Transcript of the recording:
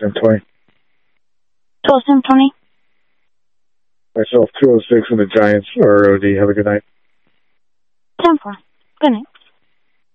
720. 12720. Myself, 206 and the Giants, ROD. Have a good night. 10-4. Good night.